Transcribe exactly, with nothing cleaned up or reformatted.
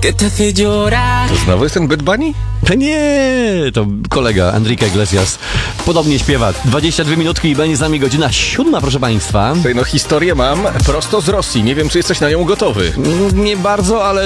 que te hace llorar. To znowu jest ten Bad Bunny? Nie, to kolega Enrique Iglesias podobnie śpiewa. dwadzieścia dwie minutki i będzie z nami godzina siódma, proszę państwa. Tutaj no historię mam prosto z Rosji. Nie wiem, czy jesteś na nią gotowy. Nie bardzo, ale